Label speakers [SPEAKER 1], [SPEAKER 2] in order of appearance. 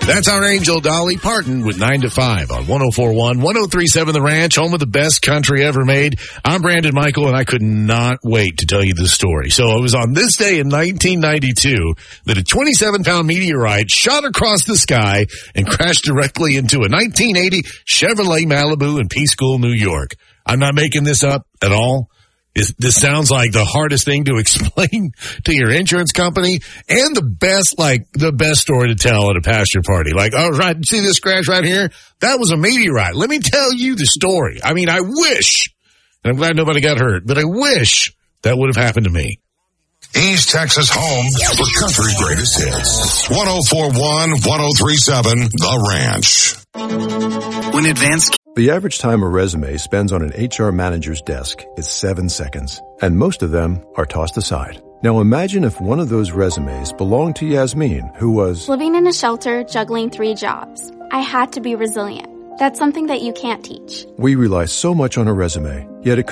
[SPEAKER 1] That's our angel, Dolly Parton, with 9 to 5 on 104.1, 103.7 The Ranch, home of the best country ever made. I'm Brandon Michael, and I could not wait to tell you this story. So it was on this day in 1992 that a 27-pound meteorite shot across the sky and crashed directly into a 1980 Chevrolet Malibu in Peekskill, New York. I'm not making this up at all. This sounds like the hardest thing to explain to your insurance company, and the best story to tell at a pasture party. Like, oh, right, see this crash right here? That was a meteorite. Let me tell you the story. I mean, I wish, and I'm glad nobody got hurt, but I wish that would have happened to me.
[SPEAKER 2] East Texas home for country greatest hits. 104.1, 103.7 The Ranch.
[SPEAKER 3] When advanced...
[SPEAKER 4] The average time a resume spends on an HR manager's desk is 7 seconds, and most of them are tossed aside. Now imagine if one of those resumes belonged to Yasmin, who was
[SPEAKER 5] living in a shelter, juggling 3 jobs. I had to be resilient. That's something that you can't teach.
[SPEAKER 4] We rely so much on a resume, yet it